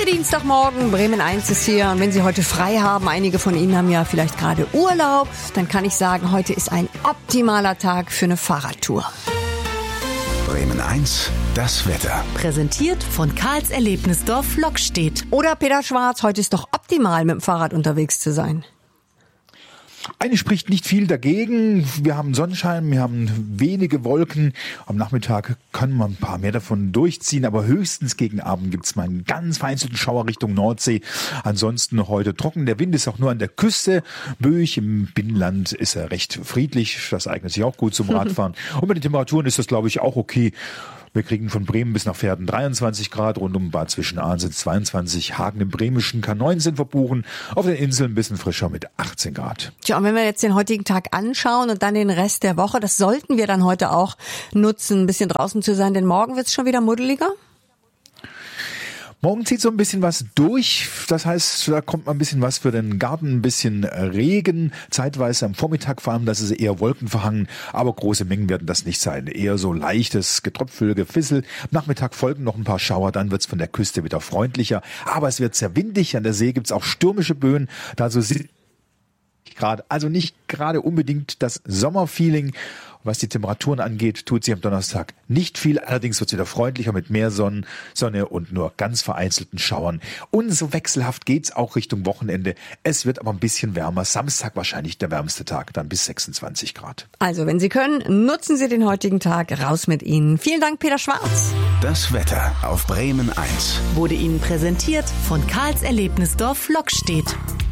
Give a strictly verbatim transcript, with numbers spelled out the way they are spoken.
Dienstagmorgen, Bremen eins ist hier. Und wenn Sie heute frei haben, einige von Ihnen haben ja vielleicht gerade Urlaub, dann kann ich sagen, heute ist ein optimaler Tag für eine Fahrradtour. Bremen eins, das Wetter. Präsentiert von Karls Erlebnisdorf Lockstedt. Oder Peter Schwarz, heute ist doch optimal, mit dem Fahrrad unterwegs zu sein. Eigentlich spricht nicht viel dagegen. Wir haben Sonnenschein, wir haben wenige Wolken. Am Nachmittag können wir ein paar mehr davon durchziehen, aber höchstens gegen Abend gibt es mal einen ganz vereinzelten Schauer Richtung Nordsee. Ansonsten heute trocken. Der Wind ist auch nur an der Küste. Böig im Binnenland ist er recht friedlich. Das eignet sich auch gut zum Radfahren. Und bei den Temperaturen ist das, glaube ich, auch okay. Wir kriegen von Bremen bis nach Verden dreiundzwanzig Grad, rund um Bad Zwischenahn sind zweiundzwanzig, Hagen im bremischen K neun sind verbuchen, auf den Inseln ein bisschen frischer mit achtzehn Grad. Tja, und wenn wir jetzt den heutigen Tag anschauen und dann den Rest der Woche, das sollten wir dann heute auch nutzen, ein bisschen draußen zu sein, denn morgen wird es schon wieder muddeliger. Morgen zieht so ein bisschen was durch, das heißt, da kommt mal ein bisschen was für den Garten, ein bisschen Regen, zeitweise am Vormittag vor allem, das ist eher wolkenverhangen, aber große Mengen werden das nicht sein, eher so leichtes Getröpfel, Gefissel. Am Nachmittag folgen noch ein paar Schauer, dann wird's von der Küste wieder freundlicher, aber es wird sehr windig, an der See gibt's auch stürmische Böen, da so Grad, also nicht gerade unbedingt das Sommerfeeling. Was die Temperaturen angeht, tut sich am Donnerstag nicht viel. Allerdings wird es wieder freundlicher mit mehr Sonne, Sonne und nur ganz vereinzelten Schauern. Und so wechselhaft geht's auch Richtung Wochenende. Es wird aber ein bisschen wärmer. Samstag wahrscheinlich der wärmste Tag, dann bis sechsundzwanzig Grad. Also, wenn Sie können, nutzen Sie den heutigen Tag. Raus mit Ihnen. Vielen Dank, Peter Schwarz. Das Wetter auf Bremen eins Wurde Ihnen präsentiert von Karls Erlebnisdorf Lockstedt.